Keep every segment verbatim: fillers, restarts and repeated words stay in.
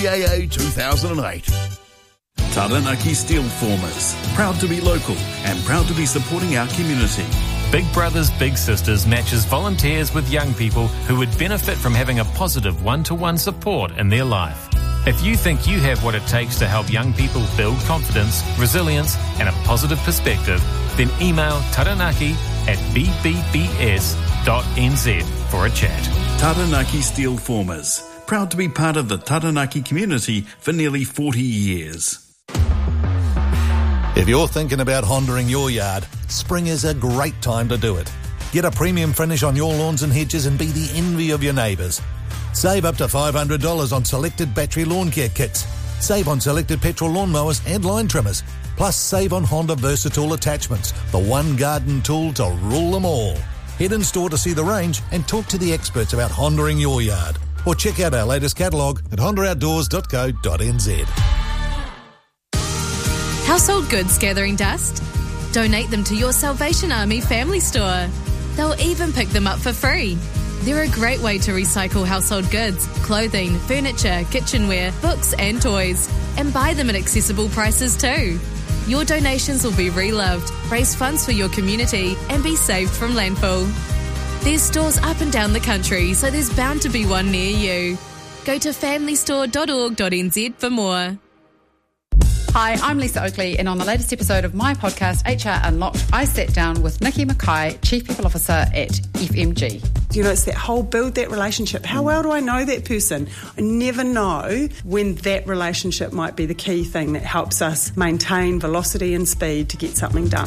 A A two thousand eight. Taranaki Steel Formers, proud to be local and proud to be supporting our community. Big Brothers Big Sisters matches volunteers with young people who would benefit from having a positive one-to-one support in their life. If you think you have what it takes to help young people build confidence, resilience and a positive perspective, then email taranaki at b b b s dot n z for a chat. Taranaki Steel Formers, proud to be part of the Taranaki community for nearly forty years. If you're thinking about Hondaing your yard, spring is a great time to do it. Get a premium finish on your lawns and hedges and be the envy of your neighbours. Save up to five hundred dollars on selected battery lawn care kits. Save on selected petrol lawnmowers and line trimmers. Plus save on Honda Versatile attachments, the one garden tool to rule them all. Head in store to see the range and talk to the experts about Hondaing your yard. Or check out our latest catalogue at honda outdoors dot co dot n z. Household goods gathering dust? Donate them to your Salvation Army family store. They'll even pick them up for free. They're a great way to recycle household goods, clothing, furniture, kitchenware, books and toys, and buy them at accessible prices too. Your donations will be reloved, raise funds for your community, and be saved from landfill. There's stores up and down the country, so there's bound to be one near you. Go to family store dot org dot n z for more. Hi, I'm Lisa Oakley, and on the latest episode of my podcast, H R Unlocked, I sat down with Nikki Mackay, Chief People Officer at F M G. You know, it's that whole build that relationship. How well do I know that person? I never know when that relationship might be the key thing that helps us maintain velocity and speed to get something done.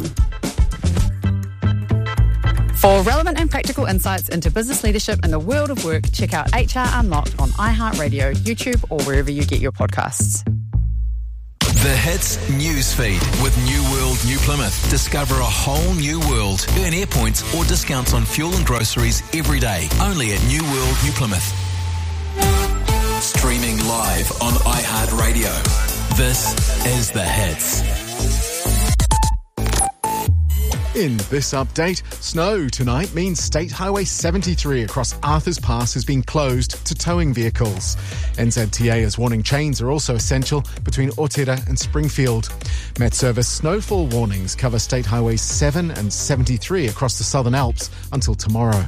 For relevant and practical insights into business leadership and the world of work, check out H R Unlocked on iHeartRadio, YouTube, or wherever you get your podcasts. The Hits Newsfeed with New World New Plymouth. Discover a whole new world. Earn air points or discounts on fuel and groceries every day. Only at New World New Plymouth. Streaming live on iHeartRadio. This is The Hits. In this update, snow tonight means State Highway seventy-three across Arthurs Pass has been closed to towing vehicles. N Z T A is warning chains are also essential between Otera and Springfield. Met Service snowfall warnings cover State Highways seven and seventy-three across the Southern Alps until tomorrow.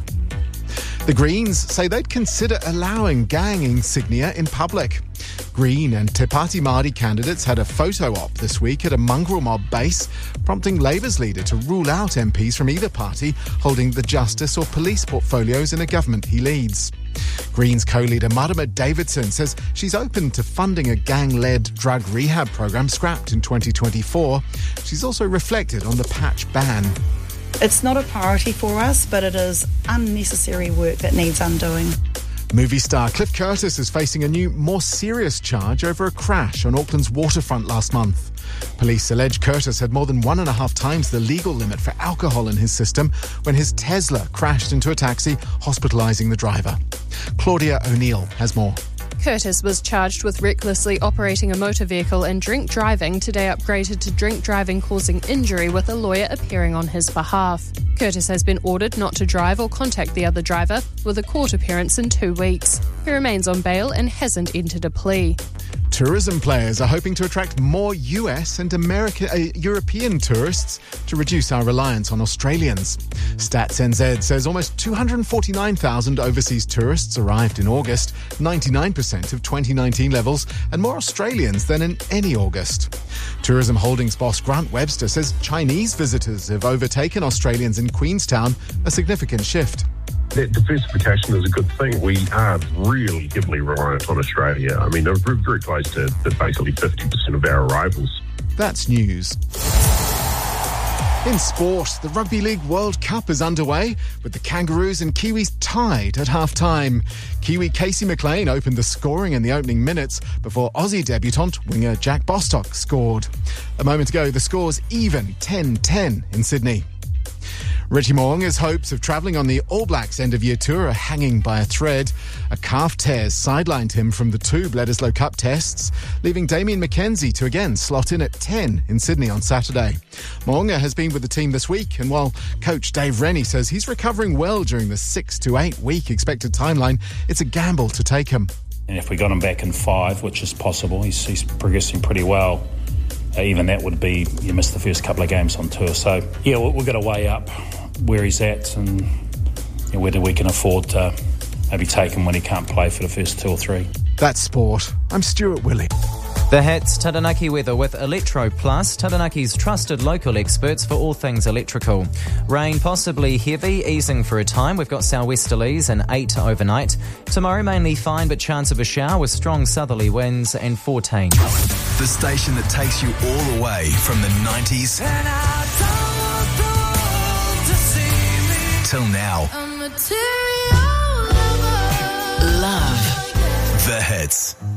The Greens say they'd consider allowing gang insignia in public. Green and Te Pāti Māori candidates had a photo op this week at a mongrel mob base, prompting Labour's leader to rule out M Ps from either party holding the justice or police portfolios in a government he leads. Greens co-leader Marama Davidson says she's open to funding a gang-led drug rehab program scrapped in twenty twenty-four. She's also reflected on the patch ban. It's not a priority for us, but it is unnecessary work that needs undoing. Movie star Cliff Curtis is facing a new, more serious charge over a crash on Auckland's waterfront last month. Police allege Curtis had more than one and a half times the legal limit for alcohol in his system when his Tesla crashed into a taxi, hospitalising the driver. Claudia O'Neill has more. Curtis was charged with recklessly operating a motor vehicle and drink driving, today upgraded to drink driving causing injury with a lawyer appearing on his behalf. Curtis has been ordered not to drive or contact the other driver, with a court appearance in two weeks. He remains on bail and hasn't entered a plea. Tourism players are hoping to attract more U S and American, uh, European tourists to reduce our reliance on Australians. Stats N Z says almost two hundred forty-nine thousand overseas tourists arrived in August, ninety-nine percent of twenty nineteen levels, and more Australians than in any August. Tourism Holdings boss Grant Webster says Chinese visitors have overtaken Australians in Queenstown, a significant shift. That diversification is a good thing. We are really heavily reliant on Australia. I mean, we're very close to, to basically fifty percent of our arrivals. That's news. In sport, the Rugby League World Cup is underway, with the Kangaroos and Kiwis tied at half-time. Kiwi Casey McLean opened the scoring in the opening minutes before Aussie debutant winger Jack Bostock scored. A moment ago, the score's even ten ten in Sydney. Richie Mo'unga's hopes of travelling on the All Blacks end-of-year tour are hanging by a thread. A calf tear sidelined him from the two Bledisloe Cup tests, leaving Damien McKenzie to again slot in at ten in Sydney on Saturday. Mo'unga has been with the team this week, and while coach Dave Rennie says he's recovering well during the six to eight week expected timeline, it's a gamble to take him. And if we got him back in five, which is possible, he's, he's progressing pretty well. Uh, even that would be, you miss the first couple of games on tour. So, yeah, we've got to weigh up where he's at and you know, whether we can afford to maybe take him when he can't play for the first two or three. That's sport. I'm Stuart Willie. The Hits Taranaki weather with Electro Plus, Taranaki's trusted local experts for all things electrical. Rain possibly heavy, easing for a time. We've got sou'westerlies and eight overnight. Tomorrow mainly fine, but chance of a shower with strong southerly winds and fourteen. The station that takes you all the way from the nineties till now. Love the Hits.